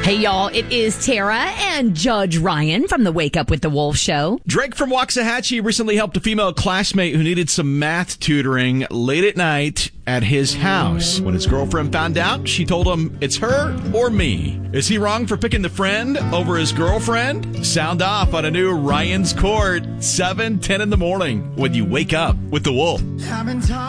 Hey, y'all, it is Tara and Judge Ryan from the Wake Up with the Wolf show. Drake from Waxahachie recently helped a female classmate who needed some math tutoring late at night at his house. When his girlfriend found out, she told him it's her or me. Is he wrong for picking the friend over his girlfriend? Sound off on a new Ryan's Court, 7:10 in the morning when you wake up with the Wolf.